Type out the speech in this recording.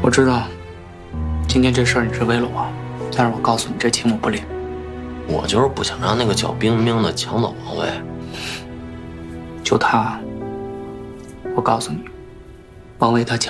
我知道，今天这事儿你是为了我，但是我告诉你，这情我不领。 我就是不想让那个叫冰冰的抢走王位。 就他，我告诉你，王位他抢。